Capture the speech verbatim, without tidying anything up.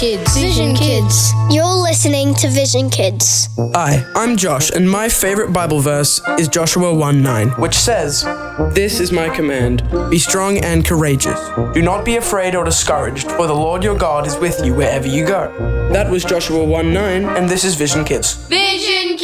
Kids. Vision Kids. You're listening to Vision Kids. Hi, I'm Josh, and my favorite Bible verse is Joshua one nine, which says, "This is my command, be strong and courageous. Do not be afraid or discouraged, for the Lord your God is with you wherever you go." That was Joshua one nine, and this is Vision Kids. Vision